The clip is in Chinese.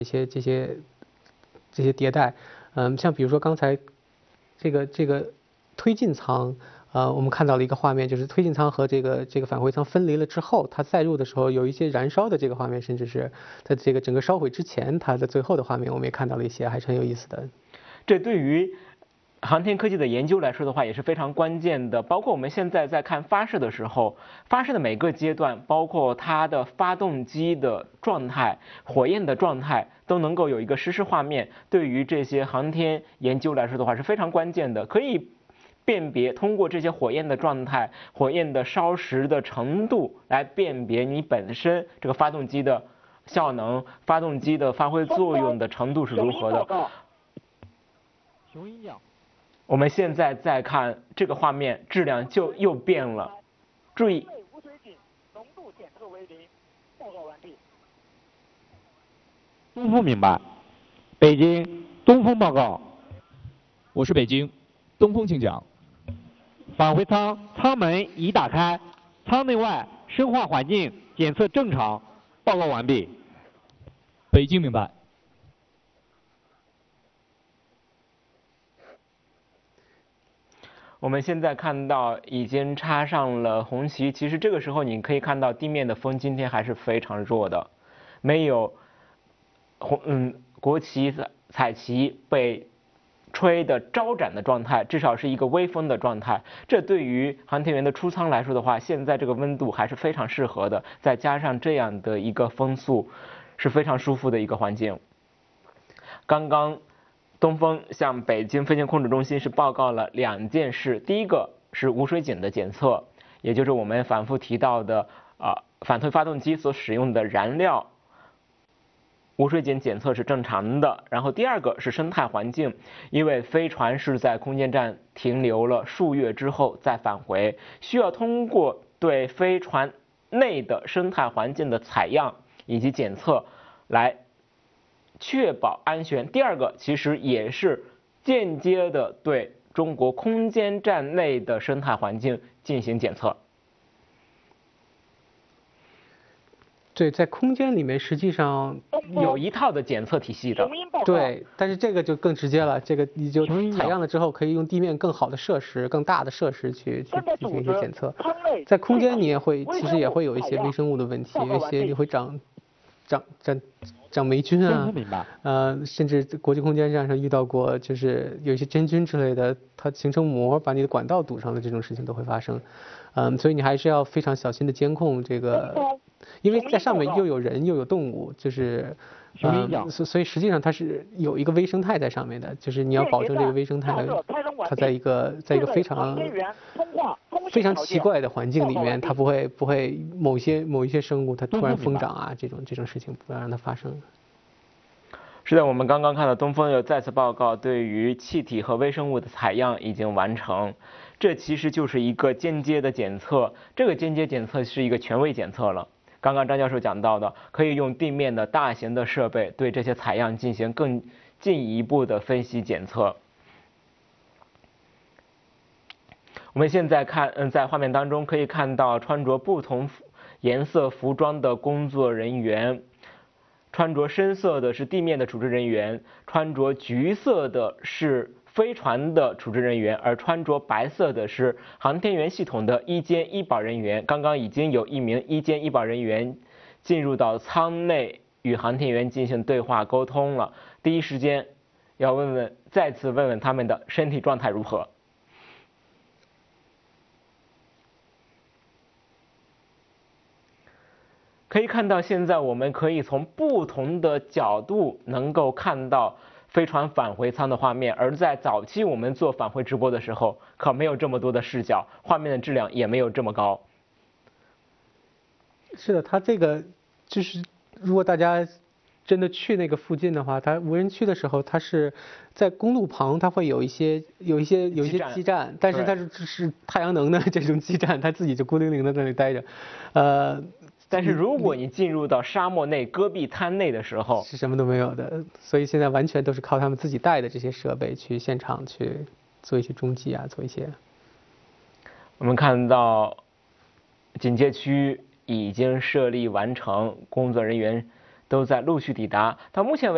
这些迭代，像比如说刚才这个推进舱，我们看到了一个画面，就是推进舱和这个返回舱分离了之后，它载入的时候有一些燃烧的这个画面，甚至是在这个整个烧毁之前，它的最后的画面，我们也看到了一些，还是很有意思的。 这对于航天科技的研究来说的话，也是非常关键的。包括我们现在在看发射的时候，发射的每个阶段，包括它的发动机的状态、火焰的状态，都能够有一个实时画面。对于这些航天研究来说的话，是非常关键的。可以辨别，通过这些火焰的状态、火焰的烧蚀的程度来辨别你本身这个发动机的效能、发动机的发挥作用的程度是如何的。 雄鹰鸟。 我们现在再看这个画面，质量就又变了。注意。 无水井浓度检测为0，报告完毕。东风明白。北京，东风报告。 我是北京，东风请讲。 返回舱舱门已打开，舱内外生化环境检测正常，报告完毕。 北京明白。 我们现在看到已经插上了红旗，其实这个时候你可以看到地面的风今天还是非常弱的，没有国旗彩旗被吹的招展的状态，至少是一个微风的状态。这对于航天员的出舱来说的话，现在这个温度还是非常适合的，再加上这样的一个风速，是非常舒服的一个环境。刚刚东风向北京飞行控制中心是报告了2件事，第一个是无水井的检测，也就是我们反复提到的反推发动机所使用的燃料无水井检测是正常的。然后第二个是生态环境，因为飞船是在空间站停留了数月之后再返回，需要通过对飞船内的生态环境的采样以及检测来确保安全。第二个其实也是间接的对中国空间站内的生态环境进行检测。 对，在空间里面实际上有一套的检测体系的。 对，但是这个就更直接了，这个你就采样了之后可以用地面更好的设施、更大的设施去进行一些检测。在空间你其实也会有一些微生物的问题，有一些你会长霉菌啊，甚至国际空间站上遇到过，就是有一些真菌之类的，它形成膜把你的管道堵上的这种事情都会发生。所以你还是要非常小心的监控这个，因为在上面又有人又有动物，就是所以实际上它是有一个微生态在上面的，就是你要保证这个微生态它在一个非常奇怪的环境里面，它不会某一些生物它突然疯长啊，这种事情不要让它发生。 是的，我们刚刚看到东风又再次报告，对于气体和微生物的采样已经完成。这其实就是一个间接的检测，这个间接检测是一个权威检测了。刚刚张教授讲到的，可以用地面的大型的设备对这些采样进行更进一步的分析检测。我们现在看，在画面当中可以看到穿着不同颜色服装的工作人员，穿着深色的是地面的处置人员，穿着橘色的是飞船的处置人员，而穿着白色的是航天员系统的医监医保人员。刚刚已经有1名医监医保人员进入到舱内与航天员进行对话沟通了，第一时间要再次问问他们的身体状态如何。可以看到，现在我们可以从不同的角度能够看到飞船返回舱的画面，而在早期我们做返回直播的时候，可没有这么多的视角，画面的质量也没有这么高。 是的，它这个就是如果大家真的去那个附近的话，它无人区的时候，它是在公路旁，它会有一些基站，但是它是太阳能的这种基站，它自己就孤零零的在那里待着， 但是如果你进入到沙漠内戈壁滩内的时候， 是什么都没有的，所以现在完全都是靠他们自己带的这些设备去现场去做一些中继啊，做一些。 我们看到警戒区已经设立完成，工作人员都在陆续抵达。到目前为止。